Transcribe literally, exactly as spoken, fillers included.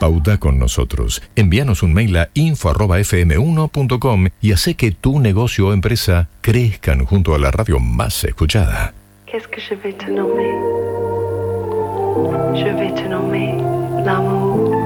Audá con nosotros. Envíanos un mail a info arroba f m uno punto com y hace que tu negocio o empresa crezcan junto a la radio más escuchada. Qu'est-ce que je vais te nommer? Je vais te nommer l'amour.